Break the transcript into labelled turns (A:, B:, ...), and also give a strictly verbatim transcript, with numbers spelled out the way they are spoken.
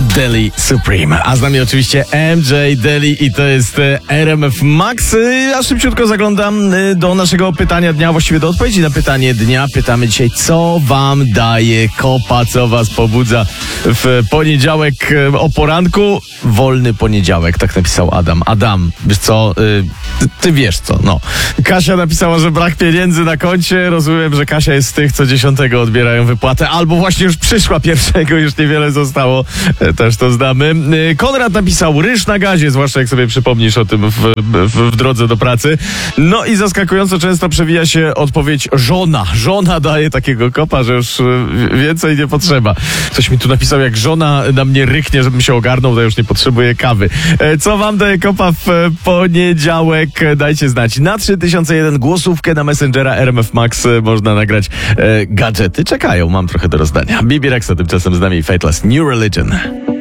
A: Deli Supreme. A z nami oczywiście M J Deli i to jest R M F Max. Ja szybciutko zaglądam do naszego pytania dnia, właściwie do odpowiedzi na pytanie dnia. Pytamy dzisiaj, co wam daje kopa, co was pobudza w poniedziałek o poranku. Wolny poniedziałek, tak napisał Adam. Adam, wiesz co, ty, ty wiesz co, no. Kasia napisała, że brak pieniędzy na koncie. Rozumiem, że Kasia jest z tych, co dziesiątego odbierają wypłatę, albo właśnie już przyszła pierwszego, już niewiele zostało. Też to znamy. Konrad napisał ryż na gazie, zwłaszcza jak sobie przypomnisz o tym w, w, w drodze do pracy. No i zaskakująco często przewija się odpowiedź żona. Żona daje takiego kopa, że już więcej nie potrzeba. Ktoś mi tu napisał, jak żona na mnie ryknie, żebym się ogarnął, to już nie potrzebuję kawy. Co wam daje kopa w poniedziałek? Dajcie znać. Na trzy tysiące jeden głosówkę na Messengera R M F Max można nagrać. Gadżety czekają, mam trochę do rozdania. Bibi Rexa tymczasem z nami Fateless New Religion.